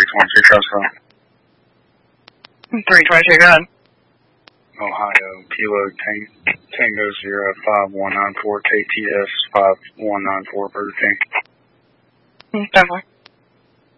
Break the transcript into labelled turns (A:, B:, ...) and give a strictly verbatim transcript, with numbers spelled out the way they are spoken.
A: three twenty-two, Charleston.
B: three twenty-two, go ahead.
A: Ohio, Kilo Tang- Tango Sierra five one nine four, K T S five one nine four, Burger King.
B: Definitely.